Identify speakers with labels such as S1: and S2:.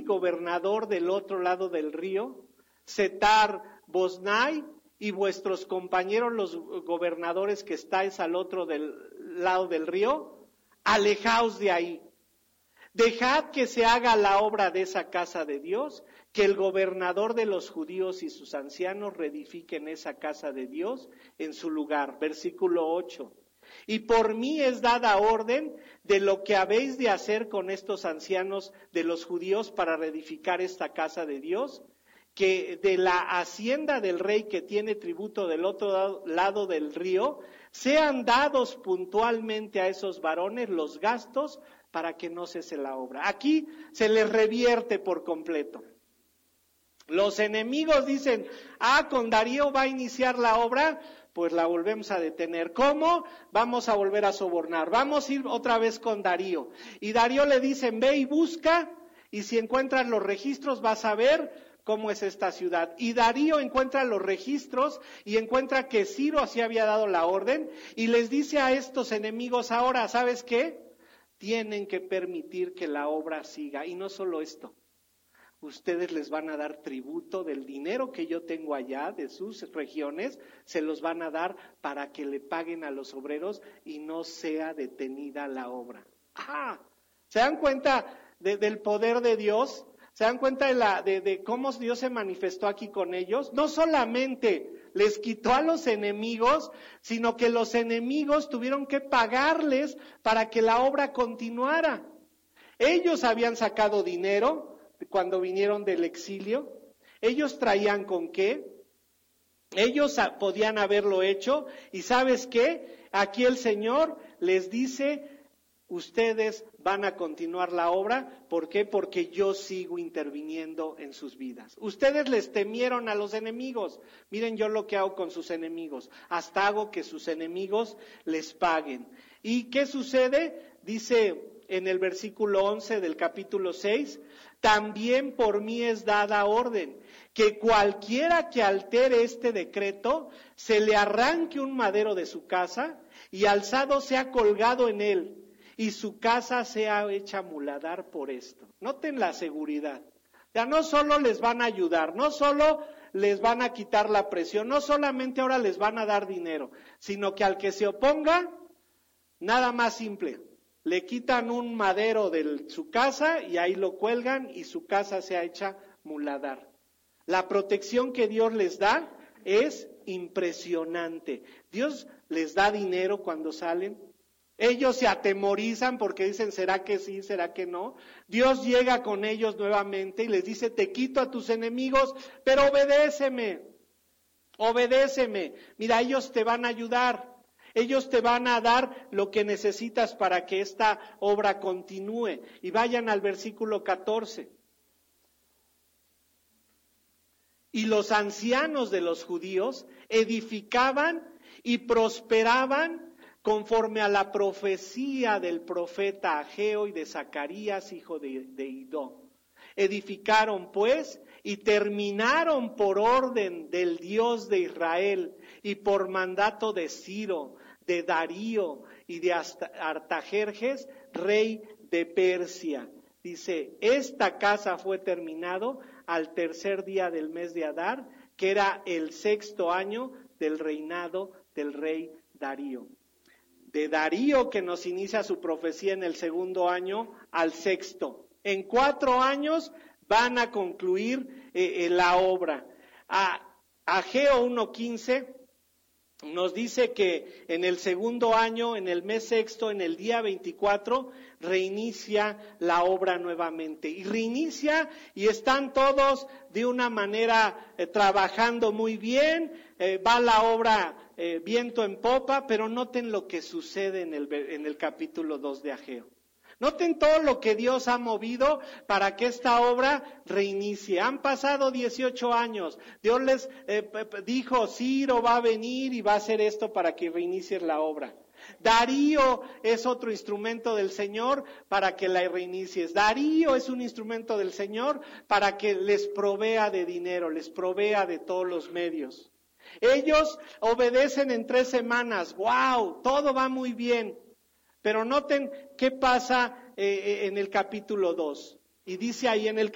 S1: gobernador del otro lado del río, Setar Boznai, y vuestros compañeros los gobernadores que estáis al otro lado del río, alejaos de ahí. Dejad que se haga la obra de esa casa de Dios, que el gobernador de los judíos y sus ancianos reedifiquen esa casa de Dios en su lugar. Versículo 8. Y por mí es dada orden de lo que habéis de hacer con estos ancianos de los judíos para reedificar esta casa de Dios, que de la hacienda del rey que tiene tributo del otro lado del río, sean dados puntualmente a esos varones los gastos para que no cese la obra. Aquí se les revierte por completo. Los enemigos dicen, con Darío va a iniciar la obra, pues la volvemos a detener. ¿Cómo? Vamos a volver a sobornar. Vamos a ir otra vez con Darío. Y Darío le dicen, ve y busca, y si encuentras los registros vas a ver cómo es esta ciudad. Y Darío encuentra los registros y encuentra que Ciro así había dado la orden, y les dice a estos enemigos ahora, ¿sabes qué? Tienen que permitir que la obra siga. Y no solo esto, ustedes les van a dar tributo del dinero que yo tengo allá, de sus regiones, se los van a dar para que le paguen a los obreros y no sea detenida la obra. ¿Se dan cuenta del poder de Dios? ¿Se dan cuenta de cómo Dios se manifestó aquí con ellos? No solamente les quitó a los enemigos, sino que los enemigos tuvieron que pagarles para que la obra continuara. Ellos habían sacado dinero cuando vinieron del exilio. Ellos traían con qué. Ellos podían haberlo hecho. Y ¿sabes qué? Aquí el Señor les dice, ustedes van a continuar la obra. ¿Por qué? Porque yo sigo interviniendo en sus vidas. Ustedes les temieron a los enemigos. Miren yo lo que hago con sus enemigos. Hasta hago que sus enemigos les paguen. ¿Y qué sucede? Dice en el versículo 11 del capítulo 6, también por mí es dada orden que cualquiera que altere este decreto, se le arranque un madero de su casa y alzado sea colgado en él, y su casa sea hecha muladar por esto. Noten la seguridad. Ya no solo les van a ayudar, no solo les van a quitar la presión, no solamente ahora les van a dar dinero, sino que al que se oponga, nada más simple, le quitan un madero de su casa y ahí lo cuelgan y su casa sea hecha muladar. La protección que Dios les da es impresionante. Dios les da dinero cuando salen. Ellos se atemorizan porque dicen, ¿será que sí? ¿Será que no? Dios llega con ellos nuevamente y les dice, te quito a tus enemigos, pero obedéceme. Mira, ellos te van a ayudar. Ellos te van a dar lo que necesitas para que esta obra continúe. Y vayan al versículo 14. Y los ancianos de los judíos edificaban y prosperaban conforme a la profecía del profeta Ageo y de Zacarías, hijo de Idó. Edificaron pues y terminaron por orden del Dios de Israel y por mandato de Ciro, de Darío y de Artajerjes, rey de Persia. Dice, esta casa fue terminado al tercer día del mes de Adar, que era el 6º año del reinado del rey Darío. De Darío, que nos inicia su profecía en el 2º año, al 6º. En 4 años van a concluir la obra. Ageo 1:15 nos dice que en el 2º año, en el mes 6º, en el día 24, reinicia la obra nuevamente. Y reinicia y están todos de una manera trabajando muy bien, va la obra viento en popa, pero noten lo que sucede en el capítulo 2 de Ageo. Noten todo lo que Dios ha movido para que esta obra reinicie. Han pasado 18 años. Dios les dijo, Ciro va a venir y va a hacer esto para que reinicie la obra. Darío es otro instrumento del Señor para que la reinicies. Darío es un instrumento del Señor para que les provea de dinero, les provea de todos los medios. Ellos obedecen en 3 semanas. ¡Wow! Todo va muy bien. Pero noten qué pasa en el capítulo 2. Y dice ahí en el